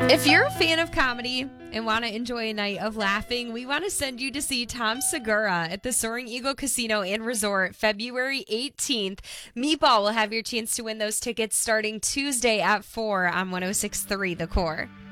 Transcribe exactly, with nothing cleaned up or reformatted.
If you're a fan of comedy and want to enjoy a night of laughing, we want to send you to see Tom Segura at the Soaring Eagle Casino and Resort February eighteenth. Meatball will have your chance to win those tickets starting Tuesday at four on one oh six point three The Core.